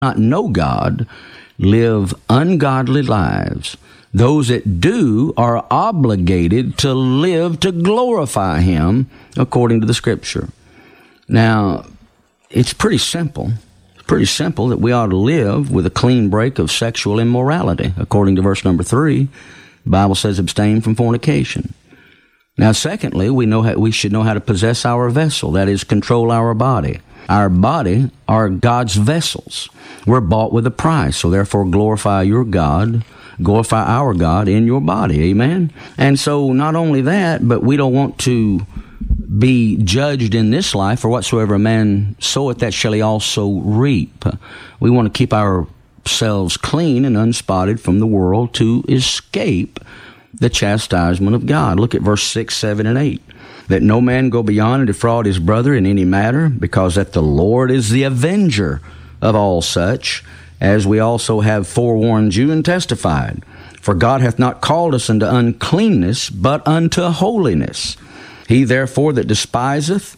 not know God live ungodly lives. Those that do are obligated to live to glorify Him according to the Scripture. Now, it's pretty simple. It's pretty simple that we ought to live with a clean break of sexual immorality. According to verse number 3, the Bible says abstain from fornication. Now, secondly, we should know how to possess our vessel, that is, control our body. Our body are God's vessels. We're bought with a price, so therefore glorify your God, glorify our God in your body, amen? And so not only that, but we don't want to be judged in this life, for whatsoever a man soweth, that shall he also reap. We want to keep ourselves clean and unspotted from the world to escape the chastisement of God. Look at verse 6, 7, and 8. That no man go beyond and defraud his brother in any matter, because that the Lord is the avenger of all such, as we also have forewarned you and testified. For God hath not called us unto uncleanness, but unto holiness. He therefore that despiseth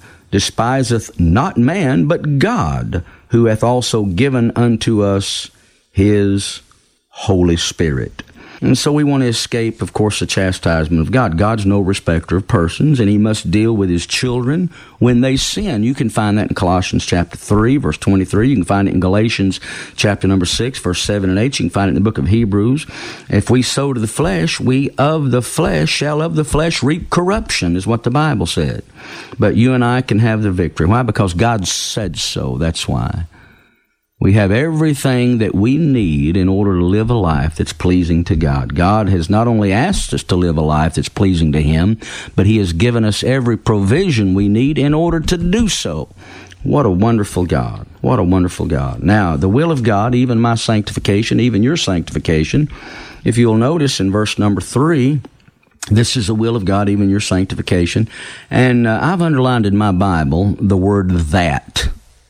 not man, but God, who hath also given unto us His Holy Spirit. And so we want to escape, of course, the chastisement of God. God's no respecter of persons, and He must deal with His children when they sin. You can find that in Colossians chapter 3, verse 23. You can find it in Galatians chapter number 6, verse 7 and 8. You can find it in the book of Hebrews. If we sow to the flesh, we of the flesh shall of the flesh reap corruption, is what the Bible said. But you and I can have the victory. Why? Because God said so. That's why. We have everything that we need in order to live a life that's pleasing to God. God has not only asked us to live a life that's pleasing to Him, but He has given us every provision we need in order to do so. What a wonderful God. What a wonderful God. Now, the will of God, even my sanctification, even your sanctification, if you'll notice in verse number 3, this is the will of God, even your sanctification. And I've underlined in my Bible the word that.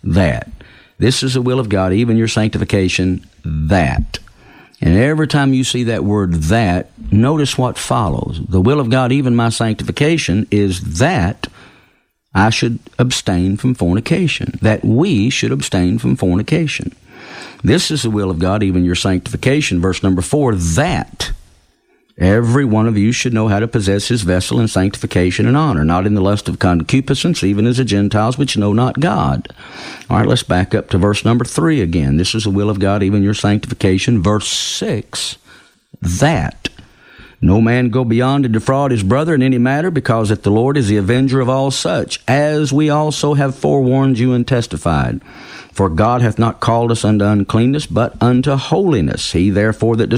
This is the will of God, even your sanctification, that. And every time you see that word that, notice what follows. The will of God, even my sanctification, is that I should abstain from fornication, that we should abstain from fornication. This is the will of God, even your sanctification, verse number 4, that every one of you should know how to possess his vessel in sanctification and honor, not in the lust of concupiscence, even as the Gentiles which know not God. All right, let's back up to verse number 3 again. This is the will of God, even your sanctification. Verse 6, that no man go beyond to defraud his brother in any matter, because that the Lord is the avenger of all such, as we also have forewarned you and testified. For God hath not called us unto uncleanness, but unto holiness. He therefore that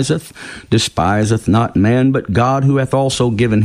despiseth not man, but God, who hath also given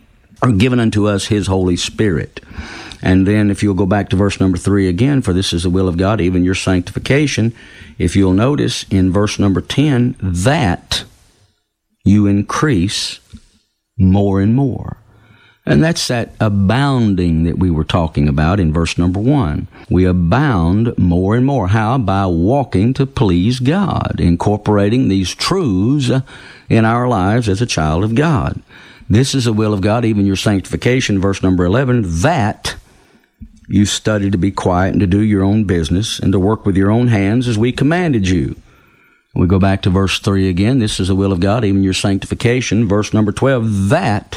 unto us His Holy Spirit. And then if you'll go back to verse number 3 again, for this is the will of God, even your sanctification. If you'll notice in verse number 10, that you increase more and more. And that's that abounding that we were talking about in verse number 1. We abound more and more. How? By walking to please God, incorporating these truths in our lives as a child of God. This is the will of God, even your sanctification, verse number 11, that you study to be quiet and to do your own business and to work with your own hands as we commanded you. We go back to verse 3 again. This is the will of God, even your sanctification, verse number 12, that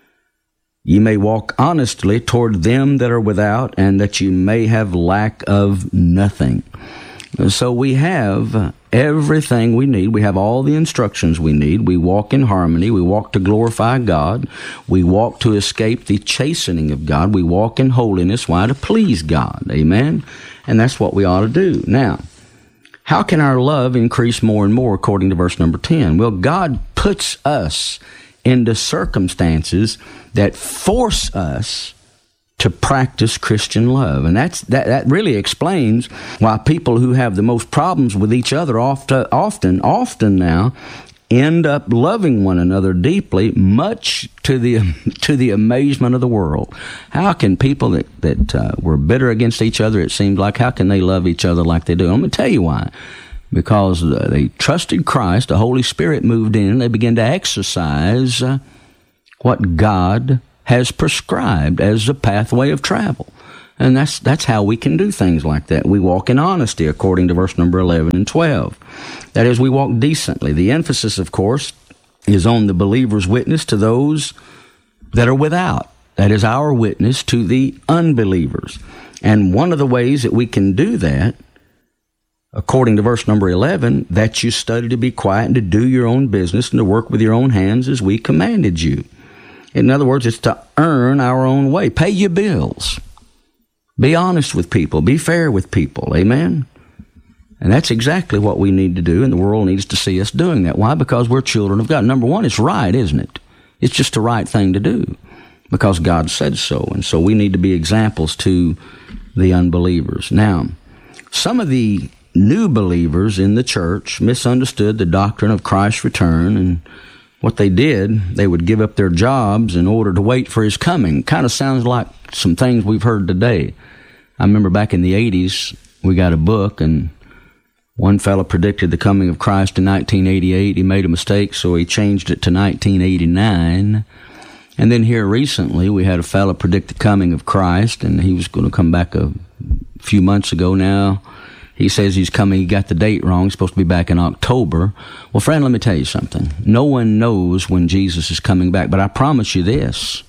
ye may walk honestly toward them that are without, and that ye may have lack of nothing. So we have everything we need. We have all the instructions we need. We walk in harmony. We walk to glorify God. We walk to escape the chastening of God. We walk in holiness. Why? To please God. Amen? And that's what we ought to do. Now, how can our love increase more and more according to verse number 10? Well, God puts us into circumstances that force us to practice Christian love. And that really explains why people who have the most problems with each other often now end up loving one another deeply, much to the amazement of the world. How can people that were bitter against each other, it seems like, how can they love each other like they do? I'm going to tell you why. Because they trusted Christ, the Holy Spirit moved in, and they began to exercise what God has prescribed as the pathway of travel. And that's how we can do things like that. We walk in honesty, according to verse number 11 and 12. That is, we walk decently. The emphasis, of course, is on the believer's witness to those that are without. That is our witness to the unbelievers. And one of the ways that we can do that, according to verse number 11, that you study to be quiet and to do your own business and to work with your own hands as we commanded you. In other words, it's to earn our own way. Pay your bills. Be honest with people. Be fair with people. Amen? And that's exactly what we need to do, and the world needs to see us doing that. Why? Because we're children of God. Number one, it's right, isn't it? It's just the right thing to do because God said so. And so we need to be examples to the unbelievers. Now, some of the new believers in the church misunderstood the doctrine of Christ's return, and what they did, they would give up their jobs in order to wait for his coming. Kind of sounds like some things we've heard today. I remember back in the 80s, we got a book, and one fellow predicted the coming of Christ in 1988. He made a mistake, so he changed it to 1989. And then here recently, we had a fellow predict the coming of Christ, and he was going to come back a few months ago now. He says he's coming, he got the date wrong, he's supposed to be back in October. Well, friend, let me tell you something. No one knows when Jesus is coming back, but I promise you this.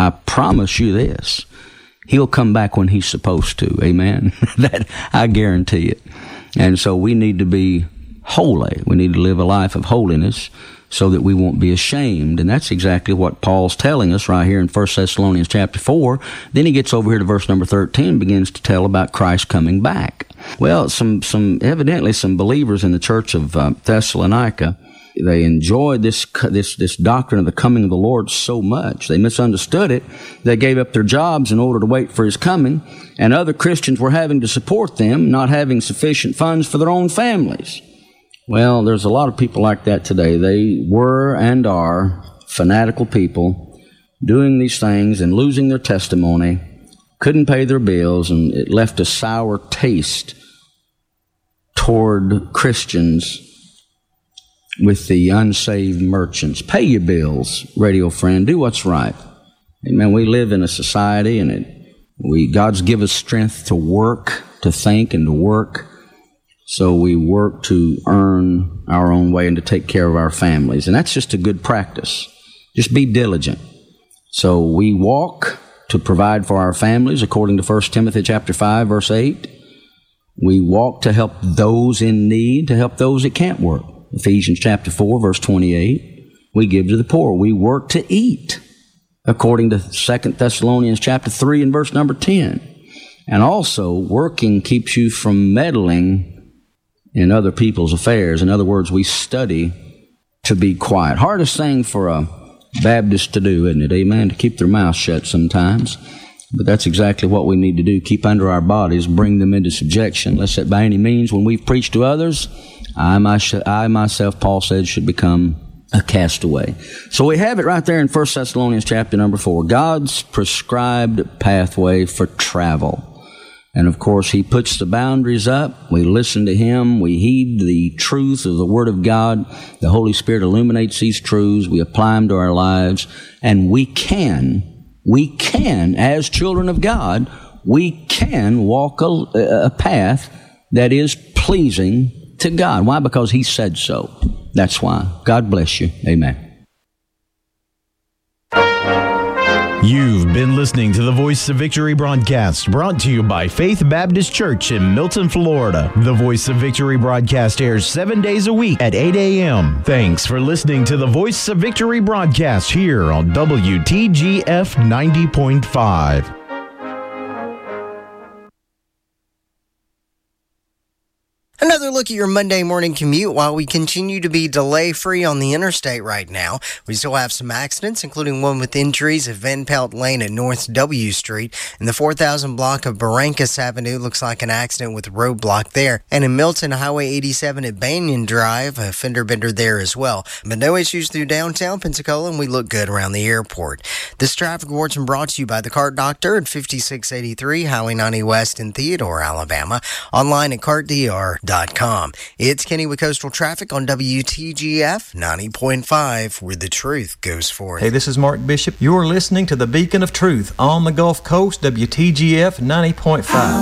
He'll come back when he's supposed to. Amen? That I guarantee it. And so we need to be holy. We need to live a life of holiness so that we won't be ashamed. And that's exactly what Paul's telling us right here in 1 Thessalonians chapter 4. Then he gets over here to verse number 13, begins to tell about Christ coming back. Well, evidently some believers in the church of Thessalonica, they enjoyed this doctrine of the coming of the Lord so much. They misunderstood it. They gave up their jobs in order to wait for his coming, and other Christians were having to support them, not having sufficient funds for their own families. Well, there's a lot of people like that today. They were and are fanatical people doing these things and losing their testimony, couldn't pay their bills, and it left a sour taste toward Christians with the unsaved merchants. Pay your bills, radio friend. Do what's right. Amen. We live in a society, and God's given us strength to work, to think, and to work. So we work to earn our own way and to take care of our families. And that's just a good practice. Just be diligent. So we walk to provide for our families, according to 1 Timothy chapter 5, verse 8. We walk to help those in need, to help those that can't work. Ephesians chapter 4, verse 28. We give to the poor. We work to eat, according to 2 Thessalonians chapter 3 and verse number 10. And also, working keeps you from meddling in other people's affairs. In other words, we study to be quiet. Hardest thing for a Baptist to do, isn't it? Amen? To keep their mouth shut sometimes. But that's exactly what we need to do. Keep under our bodies, bring them into subjection, lest that by any means, when we've preached to others, I myself, Paul said, should become a castaway. So we have it right there in 1 Thessalonians chapter number 4. God's prescribed pathway for travel. And of course, he puts the boundaries up. We listen to him. We heed the truth of the Word of God. The Holy Spirit illuminates these truths. We apply them to our lives. And we can, as children of God, we can walk a path that is pleasing to God. Why? Because he said so. That's why. God bless you. Amen. You've been listening to the Voice of Victory broadcast, brought to you by Faith Baptist Church in Milton, Florida. The Voice of Victory broadcast airs 7 days a week at 8 a.m. Thanks for listening to the Voice of Victory broadcast here on WTGF 90.5. Another look at your Monday morning commute. While we continue to be delay-free on the interstate right now, we still have some accidents, including one with injuries at Van Pelt Lane at North W Street. In the 4000 block of Barrancas Avenue, looks like an accident with a roadblock there. And in Milton, Highway 87 at Banyan Drive, a fender bender there as well. But no issues through downtown Pensacola, and we look good around the airport. This traffic report's been brought to you by the Cart Doctor at 5683 Highway 90 West in Theodore, Alabama. Online at cartdr.com. BeaconofTruth.com. It's Kenny with Coastal Traffic on WTGF 90.5, where the truth goes forth. Hey, this is Mark Bishop. You're listening to the Beacon of Truth on the Gulf Coast, WTGF 90.5.